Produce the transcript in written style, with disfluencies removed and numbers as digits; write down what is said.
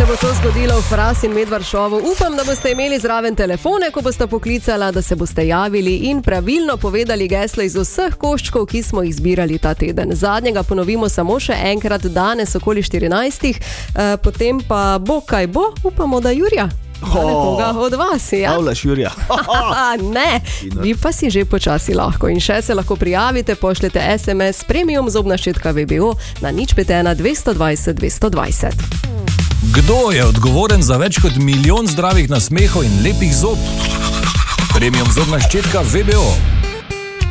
se bo to zgodilo v Fras in Medvard šovu. Upam, da boste imeli zraven telefone, ko boste poklicala, da se boste javili in pravilno povedali geslo iz vseh koščkov, ki smo jih zbirali ta teden. Zadnjega ponovimo samo še enkrat danes okoli 14. Potem pa bo kaj bo, upamo, da Jurija. Koga od vas, ja? Avlaš, Jurija. Ne, vi pa si že počasi lahko. In še se lahko prijavite, pošljete SMS Premium zobna ščetka VBO na 051 220 220. Kdo je odgovoren za več kot 1 milijon zdravih nasmehov in lepih zob? Premium zobna ščetka VBO.